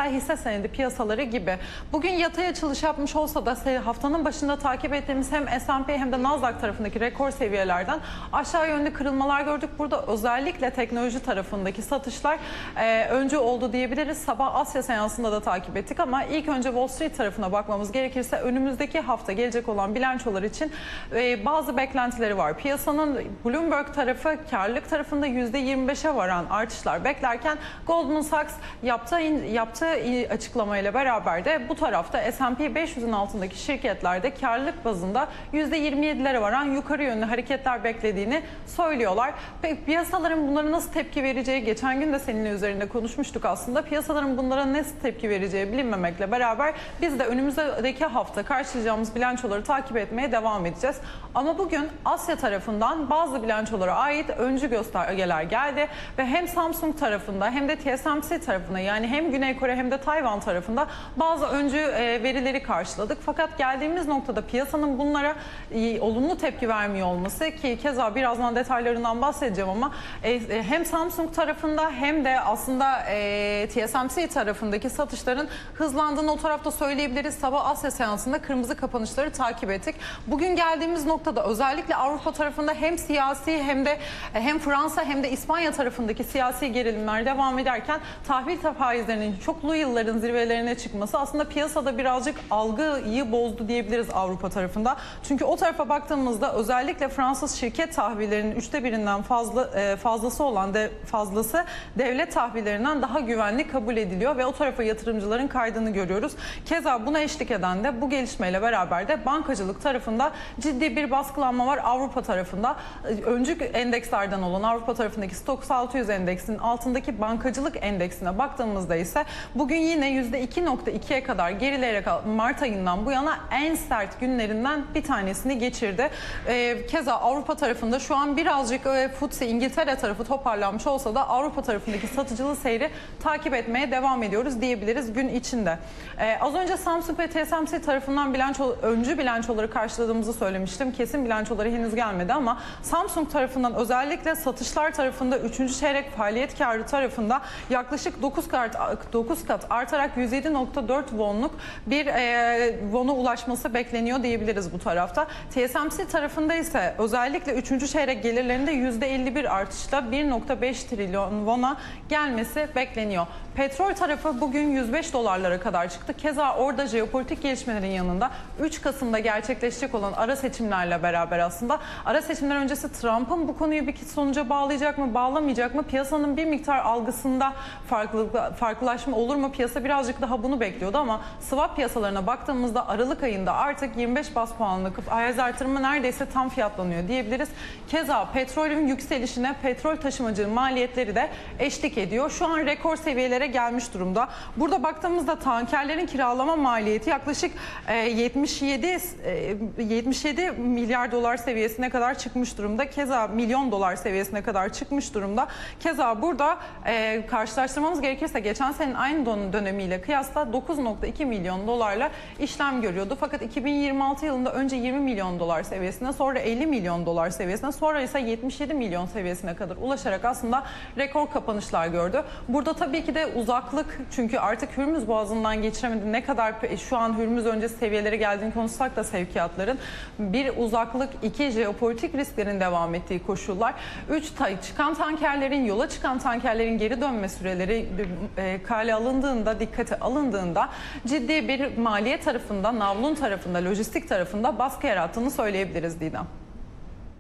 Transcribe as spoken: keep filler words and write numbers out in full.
reel hisse senedi piyasaları gibi. Bugün yatay açılış yapmış olsa da haftanın başında takip ettiğimiz hem S and P hem de Nasdaq tarafındaki rekor seviyelerden aşağı yönlü kırılmalar gördük. Burada özellikle teknoloji tarafındaki satışlar e, öncü oldu diyebiliriz. Sabah Asya seansında da takip ettik ama ilk önce Wall Street tarafına bakmamız gerekirse önümüzdeki hafta gelecek olan bilançolar için e, bazı beklentileri var. Piyasanın Bloomberg tarafı karlılık tarafında yüzde yirmi beşe varan artışlar beklerken Goldman Sachs yaptığı, yaptığı açıklamayla beraber de bu tarafta S and P beş yüzün altındaki şirketlerde karlılık bazında yüzde yirmi yedilere varan yukarı yönlü hareketler beklediğini söylüyorlar. Peki piyasaların bunlara nasıl tepki vereceği, geçen gün de seninle üzerinde konuşmuştuk aslında. Piyasaların bunlara nasıl tepki vereceği bilinmemekle beraber biz de önümüzdeki hafta karşılayacağımız bilançoları takip etmeye devam edeceğiz. Ama bugün Asya tarafından bazı bilançolara ait öncü göstergeler geldi ve hem Samsung tarafında hem de T S M C tarafında, yani hem Güney Kore hem de Tayvan tarafında bazı öncü verileri karşıladık. Fakat geldiğimiz noktada piyasanın bunlara olumlu tepki vermiyor olması, ki keza birazdan detaylarından bahsedeceğim, ama hem Samsung tarafında hem de aslında T S M C tarafındaki satışların hızlandığını o tarafta söyleyebiliriz. Sabah Asya seansında kırmızı kapanışları takip ettik. Bugün geldiğimiz noktada özellikle Avrupa tarafında hem siyasi hem de hem Fransa hem de İspanya tarafındaki siyasi gerilimler devam ederken tahvil faizlerinin çoklu yılların zirvelerine çıkması aslında piyasada birazcık algıyı bozdu diyebiliriz Avrupa tarafında. Çünkü o tarafa baktığımızda özellikle Fransız şirket tahvillerinin üçte birinden fazla fazlası olan de fazlası devlet tahvillerinden daha güvenli kabul ediliyor ve o tarafa yatırımcıların kaydığını görüyoruz. Keza buna eşlik eden de bu gelişmeyle beraber de bankacılık tarafında ciddi bir baskılanma var Avrupa tarafında. Öncü endekslerden olan Avrupa tarafındaki Stoxx altı yüz endeksinin altındaki bankacılık endeksine baktığımızda ise bugün yine yüzde iki nokta ikiye kadar gerileyerek Mart ayından bu yana en sert günlerinden bir tanesini geçirdi. Keza Avrupa tarafında şu an birazcık F T S E İngiltere tarafı toparlanmış olsa da Avrupa tarafındaki satıcılı seyri takip etmeye devam ediyoruz diyebiliriz gün içinde. Az önce Samsung ve T S M C tarafından bilanço, öncü bilançoları karşıladığımızı söylemiştim. Kesin bilançoları henüz gelmedi ama Samsung tarafından özellikle satışlar tarafında üçüncü çeyrek faaliyet karı tarafında yaklaşık dokuz kat, dokuz kat artarak yüz yedi nokta dört wonluk bir e, wona ulaşması bekleniyor diyebiliriz bu tarafta. T S M C tarafında ise özellikle üçüncü çeyrek gelirlerinde yüzde elli bir artışla bir nokta beş trilyon wona gelmesi bekleniyor. Petrol tarafı bugün yüz beş dolarlara kadar çıktı. Keza orada jeopolitik gelişmelerin yanında üç Kasım'da gerçekleşecek olan ara seçimlerle beraber aslında ara seçimler öncesi Trump'ın bu konuyu bir sonuca bağlayacak mı, bağlamayacak mı? Piyasanın bir miktar algısında farklı, farklılaşma olur mu? Piyasa birazcık daha bunu bekliyordu ama swap piyasalarına baktığımızda Aralık ayında artık yirmi beş baz puanlık faiz artırımı neredeyse tam fiyatlanıyor diyebiliriz. Keza petrolün yükselişine petrol taşımacı maliyetleri de eşlik ediyor. Şu an rekor seviyelere gelmiş durumda. Burada baktığımızda tankerlerin kiralama maliyeti yaklaşık yetmiş yedi milyar dolar seviyesine kadar çıkmış durumda. Keza milyon dolar seviyesine kadar çıkmış durumda. Keza burada e, karşılaştırmamız gerekirse geçen senenin aynı dönemiyle kıyasla dokuz nokta iki milyon dolarla işlem görüyordu. Fakat iki bin yirmi altı yılında önce yirmi milyon dolar seviyesine, sonra elli milyon dolar seviyesine, sonra ise yetmiş yedi milyon seviyesine kadar ulaşarak aslında rekor kapanışlar gördü. Burada tabii ki de uzaklık, çünkü artık Hürmüz Boğazı'ndan geçiremedi. Ne kadar şu an Hürmüz öncesi seviyelere geldiğini konuşsak da sevkiyatların, bir uzaklık, iki jeopolitik risklerin devam ettiği koşullar, üç çıkan tankerlerin, yola çıkan tankerlerin geri dönme süreleri e, kale alındığında, dikkate alındığında ciddi bir maliye tarafında, navlun tarafında, lojistik tarafında baskı yarattığını söyleyebiliriz Didem.